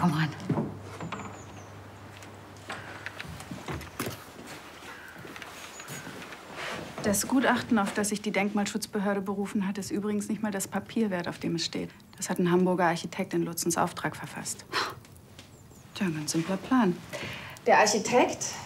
komm ran. Das Gutachten, auf das sich die Denkmalschutzbehörde berufen hat, ist übrigens nicht mal das Papier wert, auf dem es steht. Das hat ein Hamburger Architekt in Lutzens Auftrag verfasst. Tja, ein ganz simpler Plan. Der Architekt